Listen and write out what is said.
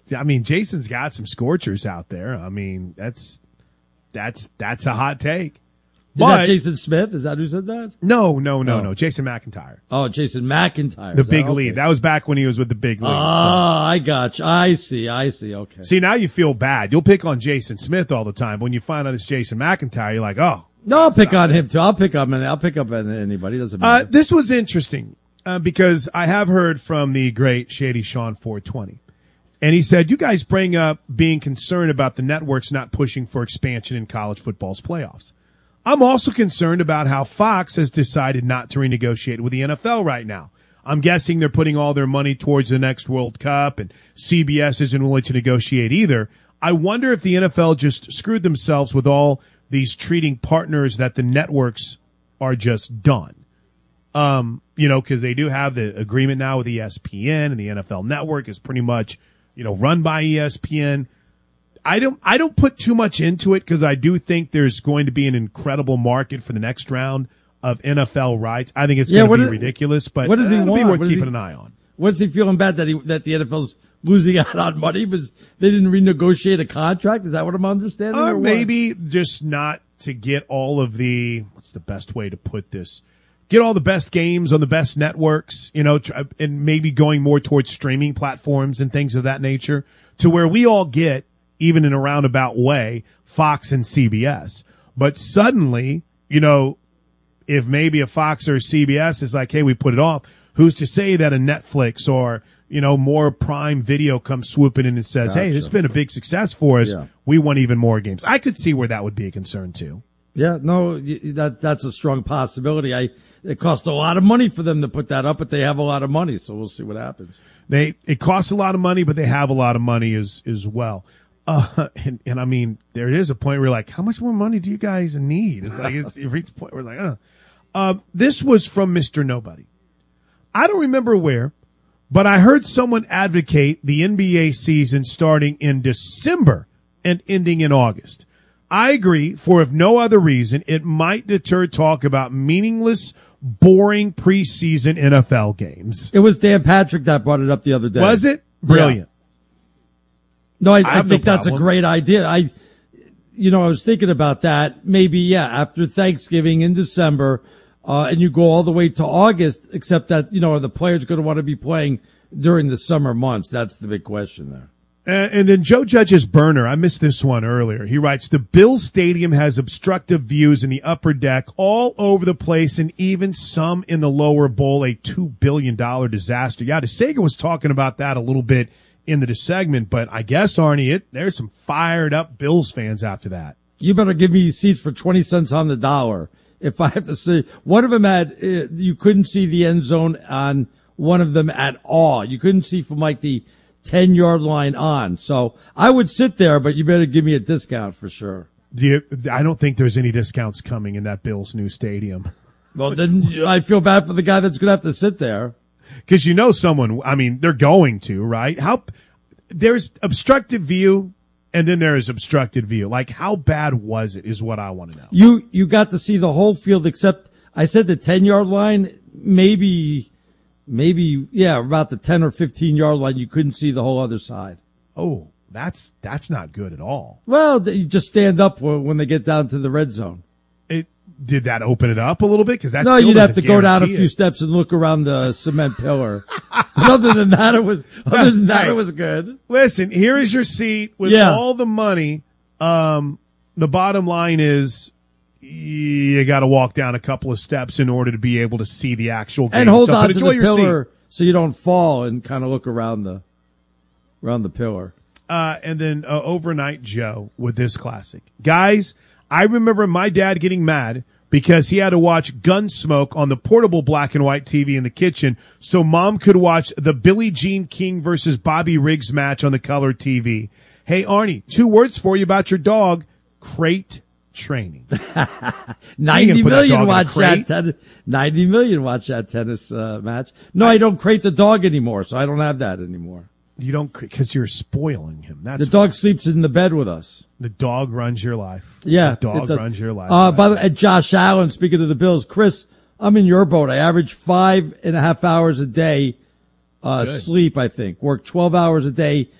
I mean, Jason's got some scorchers out there. I mean, that's a hot take. Is that Jason Smith? Is that who said that? No. Jason McIntyre. Oh, Jason McIntyre. The big lead. That was back when he was with the big lead. Oh, I got you. I see. Okay. See, now you feel bad. You'll pick on Jason Smith all the time. But when you find out it's Jason McIntyre, you're like, oh. No, I'll pick on him too. I'll pick up on anybody. Doesn't matter. This was interesting because I have heard from the great Shady Sean 420. And he said, you guys bring up being concerned about the networks not pushing for expansion in college football's playoffs. I'm also concerned about how Fox has decided not to renegotiate with the NFL right now. I'm guessing they're putting all their money towards the next World Cup, and CBS isn't willing to negotiate either. I wonder if the NFL just screwed themselves with all these treating partners that the networks are just done. Because they do have the agreement now with ESPN, and the NFL Network is pretty much, run by ESPN. I don't put too much into it because I do think there's going to be an incredible market for the next round of NFL rights. I think it's going to be ridiculous, but what does he it'll want? be worth keeping an eye on. What's he feeling bad that the NFL's losing out on money because they didn't renegotiate a contract? Is that what I'm understanding? Or maybe just not to get all of what's the best way to put this? Get all the best games on the best networks, and maybe going more towards streaming platforms and things of that nature to where we all get, even in a roundabout way, Fox and CBS. But suddenly, if maybe a Fox or a CBS is like, hey, we put it off, who's to say that a Netflix or, more Prime Video comes swooping in and says, hey, this has been a big success for us. Yeah. We want even more games. I could see where that would be a concern too. Yeah, no, that's a strong possibility. It cost a lot of money for them to put that up, but they have a lot of money, so we'll see what happens. It costs a lot of money, but they have a lot of money as well. And I mean, there is a point where you're like, how much more money do you guys need? It's like, you reach a point where we're like, this was from Mr. Nobody. I don't remember where, but I heard someone advocate the NBA season starting in December and ending in August. I agree, for if no other reason, it might deter talk about meaningless, boring preseason NFL games. It was Dan Patrick that brought it up the other day. Was it? Brilliant. Yeah. No, I think that's a great idea. I was thinking about that. Maybe, after Thanksgiving in December, and you go all the way to August, except that, are the players going to want to be playing during the summer months? That's the big question there. And then Joe Judge's burner, I missed this one earlier. He writes, the Bills Stadium has obstructive views in the upper deck all over the place and even some in the lower bowl, a $2 billion disaster. Yeah, DeSager was talking about that a little bit in the segment, but I guess, Arnie, there's some fired up Bills fans after that. You better give me seats for 20 cents on the dollar. If I have to see, one of them you couldn't see the end zone on one of them at all. You couldn't see from like the 10-yard line on. So I would sit there, but you better give me a discount for sure. I don't think there's any discounts coming in that Bills new stadium. Well, then I feel bad for the guy that's going to have to sit there. Because someone, they're going to, right? There's obstructed view, and then there is obstructed view. Like, how bad was it is what I want to know. You got to see the whole field except, I said the 10-yard line, maybe, about the 10 or 15-yard line, you couldn't see the whole other side. Oh, that's not good at all. Well, you just stand up when they get down to the red zone. Did that open it up a little bit? No, you'd have to go down a few steps and look around the cement pillar. But other than that, it was good. Listen, here is your seat with all the money. The bottom line is you got to walk down a couple of steps in order to be able to see the actual game. And hold on to the pillar so you don't fall and kind of look around the pillar. And then Overnight Joe with this classic. Guys, I remember my dad getting mad because he had to watch Gunsmoke on the portable black and white TV in the kitchen so Mom could watch the Billie Jean King versus Bobby Riggs match on the color TV. Hey, Arnie, 2 words for you about your dog. Crate training. 90 million watch that 90 million watch that tennis match. No, I don't crate the dog anymore, so I don't have that anymore. You don't, because you're spoiling him. The dog sleeps in the bed with us. The dog runs your life. Yeah. The dog runs your life. By the way, Josh Allen, speaking of the Bills, Chris, I'm in your boat. I average 5.5 hours a day, sleep, I think. Work 12 hours a day,